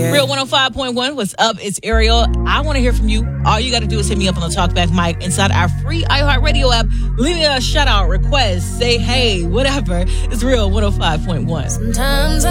Real 105.1, what's up? It's Ariel. I want to hear from you. All you got to do is hit me up on the Talkback mic inside our free iHeartRadio app. Leave me a shout out, request, say hey, whatever. It's Real 105.1. Sometimes